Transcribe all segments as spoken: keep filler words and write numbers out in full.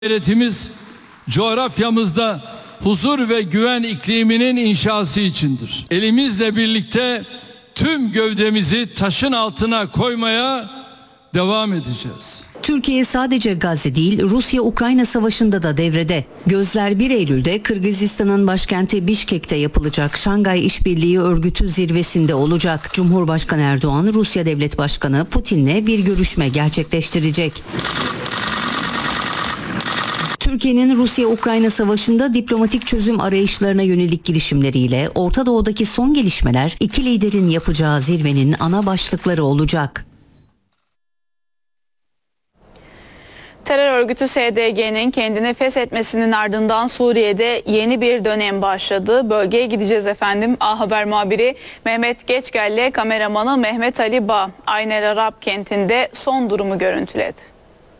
Gayretimiz coğrafyamızda huzur ve güven ikliminin inşası içindir. Elimizle birlikte tüm gövdemizi taşın altına koymaya devam edeceğiz. Türkiye sadece Gazze değil, Rusya-Ukrayna savaşında da devrede. Gözler bir Eylül'de Kırgızistan'ın başkenti Bişkek'te yapılacak Şangay İşbirliği Örgütü zirvesinde olacak. Cumhurbaşkanı Erdoğan, Rusya Devlet Başkanı Putin'le bir görüşme gerçekleştirecek. Türkiye'nin Rusya-Ukrayna savaşında diplomatik çözüm arayışlarına yönelik girişimleriyle Orta Doğu'daki son gelişmeler iki liderin yapacağı zirvenin ana başlıkları olacak. Terör örgütü S D G'nin kendini feshetmesinin ardından Suriye'de yeni bir dönem başladı. Bölgeye gideceğiz efendim. A Haber muhabiri Mehmet Geçgel'le kameramanı Mehmet Ali Bağ, Ayn el Arab kentinde son durumu görüntüledi.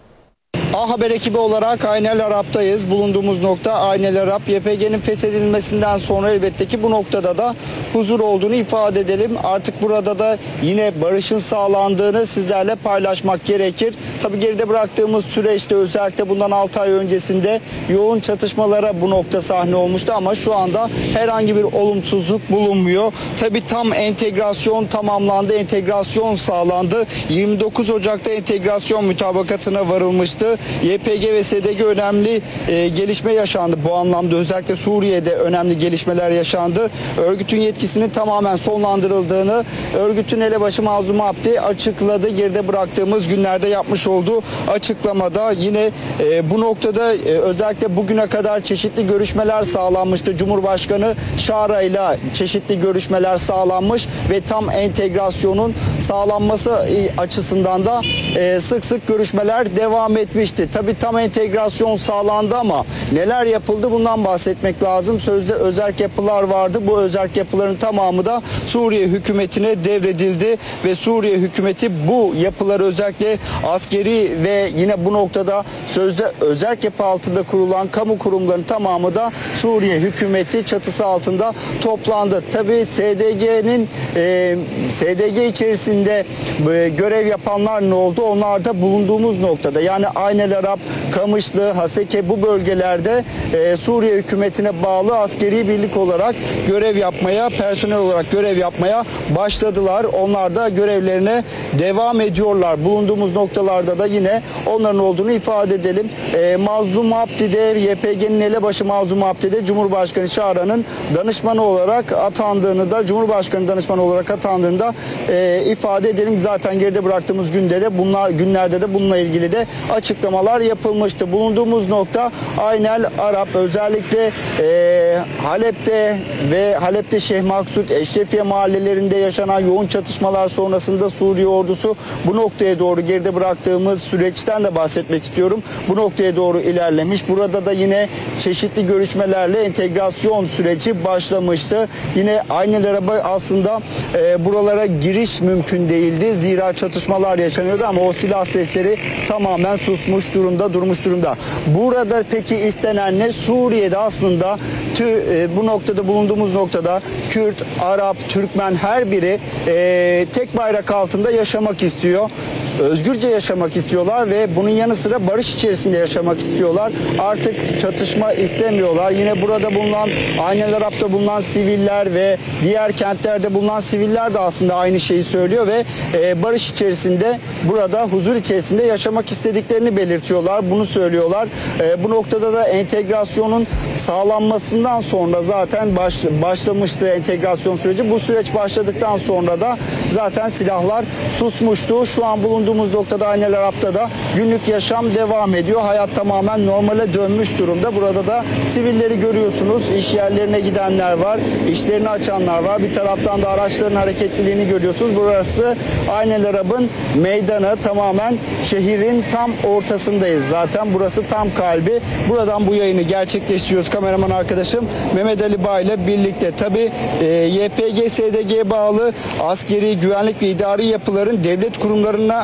A Haber ekibi olarak Ayn el Arab'tayız. Bulunduğumuz nokta Ayn el Arab. Y P G'nin feshedilmesinden sonra elbette ki bu noktada da huzur olduğunu ifade edelim. Artık burada da yine barışın sağlandığını sizlerle paylaşmak gerekir. Tabii geride bıraktığımız süreçte özellikle bundan altı ay öncesinde yoğun çatışmalara bu nokta sahne olmuştu ama şu anda herhangi bir olumsuzluk bulunmuyor. Tabii tam entegrasyon tamamlandı, entegrasyon sağlandı. yirmi dokuz Ocak'ta entegrasyon mütabakatına varılmıştı. Y P G ve S D G önemli e, gelişme yaşandı bu anlamda. Özellikle Suriye'de önemli gelişmeler yaşandı. Örgütün yetkisinin tamamen sonlandırıldığını örgütün elebaşı Mazlum Abdi açıkladı. Geride bıraktığımız günlerde yapmış olduğu açıklamada yine e, bu noktada e, özellikle bugüne kadar çeşitli görüşmeler sağlanmıştı. Cumhurbaşkanı Şara ile çeşitli görüşmeler sağlanmış ve tam entegrasyonun sağlanması açısından da e, sık sık görüşmeler devam etmişti. Tabii tam entegrasyon sağlandı ama neler yapıldı bundan bahsetmek lazım. Sözde özerk yapılar vardı. Bu özerk yapıların tamamı da Suriye hükümetine devredildi ve Suriye hükümeti bu yapıları özellikle askeri ve yine bu noktada sözde özerk yapı altında kurulan kamu kurumlarının tamamı da Suriye hükümeti çatısı altında toplandı. Tabii S D G'nin e, S D G içerisinde e, görev yapanlar ne oldu? Onlar da bulunduğumuz noktada yani Ayn el Arab, Kamışlı, Haseke bu bölgelerde e, Suriye hükümetine bağlı askeri birlik olarak görev yapmaya, personel olarak görev yapmaya başladılar. Onlar da görevlerine devam ediyorlar. Bulunduğumuz noktalarda da yine onların olduğunu ifade edelim. E, Mazlum Abdi de Y P G'nin elebaşı Mazlum Abdi de Cumhurbaşkanı Şara'nın danışmanı olarak atandığını da Cumhurbaşkanı danışmanı olarak atandığını da e, ifade edelim. Zaten geride bıraktığımız günde de bunlar günlerde de bununla ilgili de açıklamalar yapılmıştı. Bulunduğumuz nokta Ayn el Arab, özellikle e, Halep'te ve Halep'te Şeyh Maksud, Eşrefiye mahallelerinde yaşanan yoğun çatışmalar sonrasında Suriye ordusu bu noktaya doğru geride bıraktığımız süreçten de bahsetmek istiyorum. Bu noktaya doğru ilerlemiş. Burada da yine çeşitli görüşmelerle entegrasyon süreci başlamıştı. Yine Ayn el Arab'a aslında e, buralara giriş mümkün değildi. Zira çatışmalar yaşanıyordu ama o silah sesleri tamamen susmuş durumda, durmuş durumda. Burada peki istenen ne? Suriye'de aslında tü, e, bu noktada bulunduğumuz noktada Kürt, Arap, Türkmen her biri e, tek bayrak altında yaşamak istiyor. Özgürce yaşamak istiyorlar ve bunun yanı sıra barış içerisinde yaşamak istiyorlar. Artık çatışma istemiyorlar. Yine burada bulunan, Ayn el Arab'da bulunan siviller ve diğer kentlerde bulunan siviller de aslında aynı şeyi söylüyor ve e, barış içerisinde, burada huzur içerisinde yaşamak istediklerini belirtiyorlar. Bunu söylüyorlar. E, bu noktada da entegrasyonun sağlanmasından sonra zaten baş, başlamıştı entegrasyon süreci. Bu süreç başladıktan sonra da zaten silahlar susmuştu. Şu an bulunduğumuz noktada Ayn el Arab'da da günlük yaşam devam ediyor. Hayat tamamen normale dönmüş durumda. Burada da sivilleri görüyorsunuz. İş yerlerine gidenler var. İşlerini açanlar var. Bir taraftan da araçların hareketliliğini görüyorsunuz. Burası Ayn el Arab'ın meydanı. Tamamen şehrin tam ortasındayız zaten. Burası tam kalbi. Buradan bu yayını gerçekleştiriyoruz. Kameraman arkadaşım Mehmet Ali Bağ ile birlikte. Tabii e, Y P G S D G'ye bağlı askeri, güvenlik ve idari yapıların devlet kurumlarına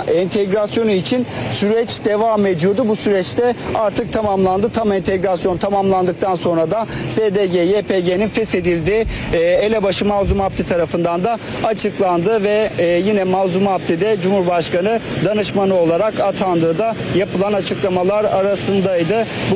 entegrasyonu için süreç devam ediyordu. Bu süreçte artık tamamlandı. Tam entegrasyon tamamlandıktan sonra da S D G Y P G'nin feshedildiği e, elebaşı Mazlum Abdi tarafından da açıklandı ve e, yine Mazlum Abdi de Cumhurbaşkanı danışmanı olarak atandığı da yapılan açıklamalar arasındaydı.